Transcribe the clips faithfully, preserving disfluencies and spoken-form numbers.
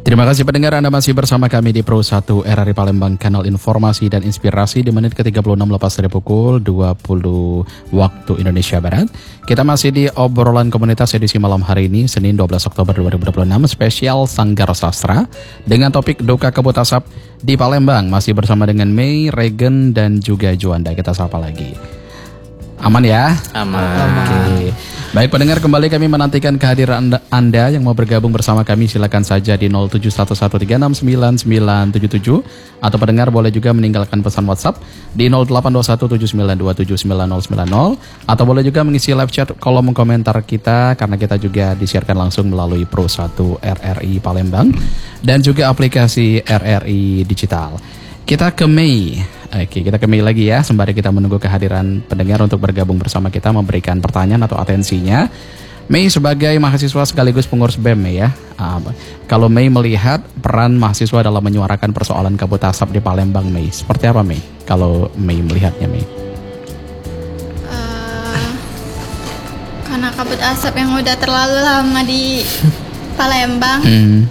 Terima kasih pendengar, Anda masih bersama kami di Pro satu R R I Palembang, kanal informasi dan inspirasi di menit ke tiga puluh enam lepas dari pukul dua puluh waktu Indonesia Barat. Kita masih di obrolan komunitas edisi malam hari ini, Senin dua belas Oktober dua ribu dua puluh enam, spesial Sanggar Sastra dengan topik Duka Kabut Asap di Palembang. Masih bersama dengan Mei, Regen, dan juga Juanda. Kita sapa lagi. Aman ya? Aman. Oke. Baik pendengar, kembali kami menantikan kehadiran anda, anda yang mau bergabung bersama kami. Silakan saja di nol tujuh satu satu tiga enam sembilan sembilan tujuh tujuh. Atau pendengar boleh juga meninggalkan pesan WhatsApp di nol delapan dua satu tujuh sembilan dua tujuh sembilan nol sembilan nol. Atau boleh juga mengisi live chat kolom komentar kita, karena kita juga disiarkan langsung melalui Pro satu R R I Palembang dan juga aplikasi R R I Digital. Kita ke Mei. Oke, kita ke Mei lagi ya, sembari kita menunggu kehadiran pendengar untuk bergabung bersama kita memberikan pertanyaan atau atensinya. Mei sebagai mahasiswa sekaligus pengurus B E M ya. Uh, kalau Mei melihat peran mahasiswa dalam menyuarakan persoalan kabut asap di Palembang, Mei, seperti apa Mei? Kalau Mei melihatnya, Mei? Uh, karena kabut asap yang udah terlalu lama di Palembang, hmm.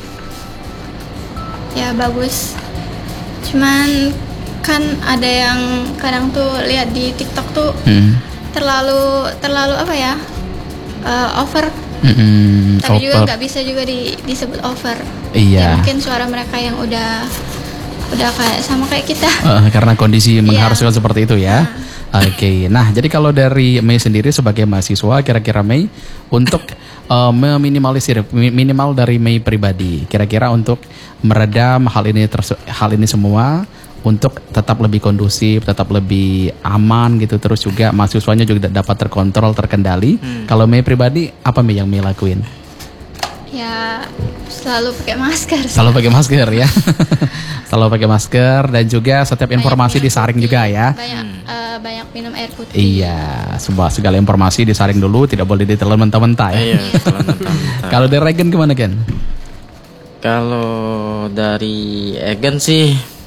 ya bagus. Cuman kan ada yang kadang tuh lihat di TikTok tuh hmm. terlalu terlalu apa ya uh, over, hmm, tapi over. Juga nggak bisa juga di, disebut over. Iya. Ya, mungkin suara mereka yang udah udah kayak sama kayak kita. Uh, karena kondisi mengharuskan yeah. seperti itu ya. Nah. Oke, okay. Nah jadi kalau dari Mei sendiri sebagai mahasiswa, kira-kira Mei untuk uh, meminimalisir minimal dari Mei pribadi, kira-kira untuk meredam hal ini tersu- hal ini semua. Untuk tetap lebih kondusif, tetap lebih aman gitu. Terus juga mahasiswanya juga dapat terkontrol, terkendali. hmm. Kalau Mei pribadi, apa Mei yang Mei lakuin? Ya selalu pakai masker. Selalu pakai masker ya. Selalu pakai masker. Dan juga setiap banyak informasi disaring putih, juga ya. Banyak, uh, banyak minum air putih. Iya, semua segala informasi disaring dulu. Tidak boleh ditelan mentah-mentah ya. Iya, mentah-mentah. Kalau dari Regen gimana Gen? Kalau dari Egen sih,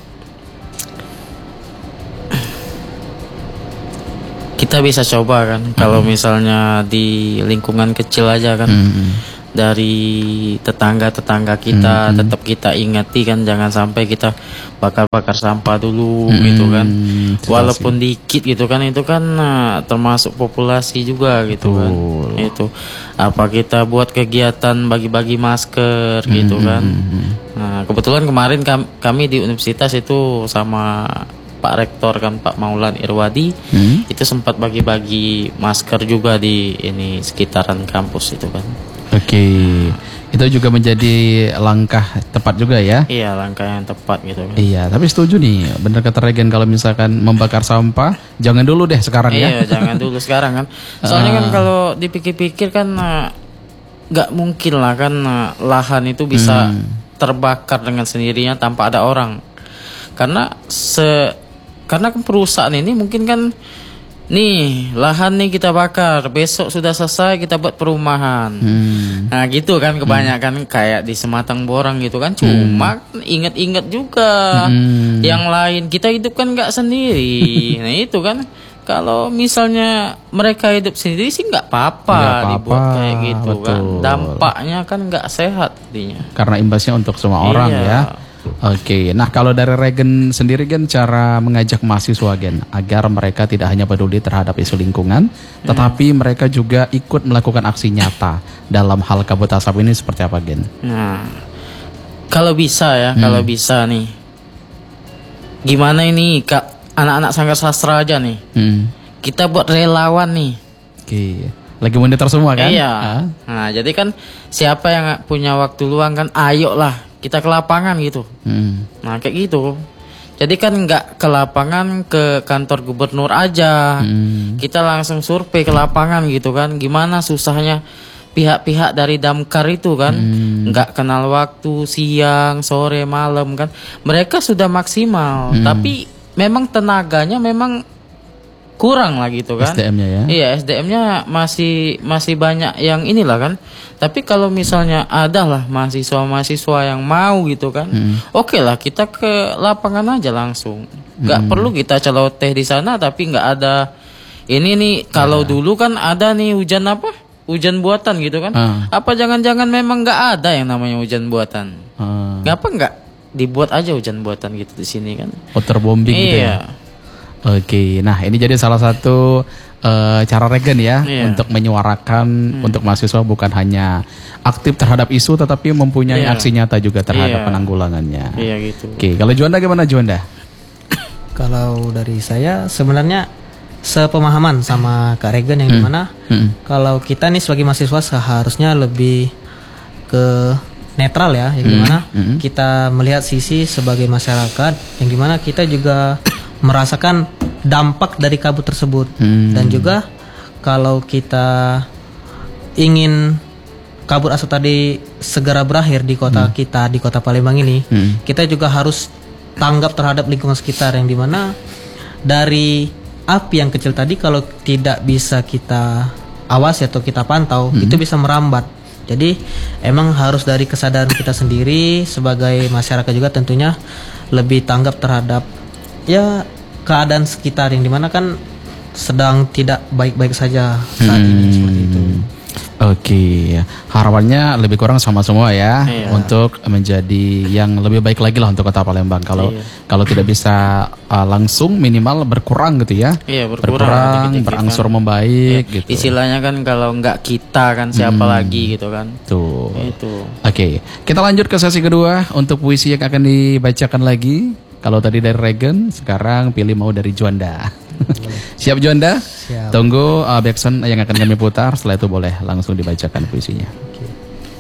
kita bisa coba kan, hmm. kalau misalnya di lingkungan kecil aja kan, hmm. dari tetangga-tetangga kita, hmm. tetap kita ingati kan, jangan sampai kita bakar-bakar sampah dulu hmm. gitu kan, walaupun dikit gitu kan, itu kan nah, termasuk populasi juga gitu. Betul. Kan, itu apa kita buat kegiatan bagi-bagi masker hmm. gitu kan. Nah kebetulan kemarin kami di universitas itu sama Pak Rektor kan, Pak Maulan Irwadi, hmm? itu sempat bagi-bagi masker juga di ini sekitaran kampus itu kan. Oke, itu juga menjadi langkah tepat juga ya? Iya, langkah yang tepat gitu kan. Iya, tapi setuju nih, bener kata Regen, kalau misalkan membakar sampah, jangan dulu deh sekarang ya. Iya, jangan dulu sekarang kan. Soalnya kan kalau dipikir-pikir kan nggak mungkin lah kan lahan itu bisa hmm. terbakar dengan sendirinya tanpa ada orang. Karena se Karena kan perusahaan ini mungkin kan nih lahan nih kita bakar, besok sudah selesai kita buat perumahan. Hmm. Nah gitu kan kebanyakan hmm. kayak di Sematang Borang gitu kan. Cuma hmm. ingat-ingat juga hmm. yang lain, kita hidup kan nggak sendiri. Nah itu kan kalau misalnya mereka hidup sendiri sih nggak apa-apa dibuat kayak gitu. Betul. Kan. Dampaknya kan nggak sehat artinya. Karena imbasnya untuk semua iya. orang ya. Oke, nah kalau dari Regen sendiri Gen, cara mengajak mahasiswa Gen agar mereka tidak hanya peduli terhadap isu lingkungan, hmm. tetapi mereka juga ikut melakukan aksi nyata dalam hal kabut asap ini seperti apa Gen? Nah, kalau bisa ya, hmm. kalau bisa nih, gimana ini kak anak-anak Sanggar Sastra aja nih, hmm. kita buat relawan nih. Oke, lagi monitor semua kan? Iya. Ah? Nah, jadi kan siapa yang punya waktu luang kan, ayo lah. Kita ke lapangan gitu. Hmm. Nah kayak gitu. Jadi kan nggak ke lapangan ke kantor gubernur aja. Hmm. Kita langsung survei ke lapangan gitu kan. Gimana susahnya pihak-pihak dari Damkar itu kan. Hmm. Nggak kenal waktu, siang, sore, malam kan. Mereka sudah maksimal. Hmm. Tapi memang tenaganya memang kurang lah gitu kan. S D M-nya ya. Iya, S D M-nya masih masih banyak yang inilah kan. Tapi kalau misalnya ada lah mahasiswa-mahasiswa yang mau gitu kan, hmm. oke okay lah kita ke lapangan aja langsung. Gak hmm. perlu kita celoteh di sana, tapi nggak ada ini nih. Kalau ya. Dulu kan ada nih hujan apa? Hujan buatan gitu kan? Uh. Apa jangan-jangan memang nggak ada yang namanya hujan buatan? Hmm. Ngapa nggak dibuat aja hujan buatan gitu di sini kan? Waterbombing gitu ya. Iya. Oke, nah ini jadi salah satu uh, cara Regen ya Iya. untuk menyuarakan Hmm. untuk mahasiswa bukan hanya aktif terhadap isu tetapi mempunyai Iya. aksi nyata juga terhadap Iya. penanggulangannya. Iya gitu. Oke, kalau Juanda gimana Juanda? Kalau dari saya sebenarnya sepemahaman sama Kak Regen yang dimana Hmm. kalau kita nih sebagai mahasiswa seharusnya lebih ke netral ya, yang dimana Hmm. kita melihat sisi sebagai masyarakat, yang dimana kita juga merasakan dampak dari kabut tersebut. Hmm. Dan juga kalau kita ingin kabut asap tadi segera berakhir di kota kita, di kota Palembang ini, Hmm. kita juga harus tanggap terhadap lingkungan sekitar, yang dimana dari api yang kecil tadi kalau tidak bisa kita awasi atau kita pantau, itu bisa merambat. Jadi emang harus dari kesadaran kita sendiri sebagai masyarakat juga tentunya lebih tanggap terhadap ya keadaan sekitar, yang dimana kan sedang tidak baik-baik saja saat ini seperti itu. Oke, harapannya lebih kurang sama semua ya Iya. untuk menjadi yang lebih baik lagi lah untuk Kota Palembang. Kalau Iya. kalau tidak bisa uh, langsung minimal berkurang gitu ya. Iya, berkurang, berkurang dikit-dikit berangsur kan. membaik Iya, gitu. Istilahnya kan kalau nggak kita kan siapa lagi gitu kan? Tuh. Itu. Oke, kita lanjut ke sesi kedua untuk puisi yang akan dibacakan lagi. Kalau tadi dari Regen, sekarang pilih mau dari Juanda. Siap Juanda? Siap. Tunggu uh, backsound yang akan kami putar. Setelah itu boleh langsung dibacakan puisinya.